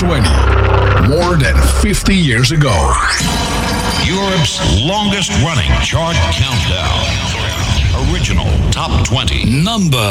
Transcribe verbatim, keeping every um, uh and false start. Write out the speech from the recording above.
twenty. More than fifty years ago. Europe's longest running chart countdown. Original Top twenty. Number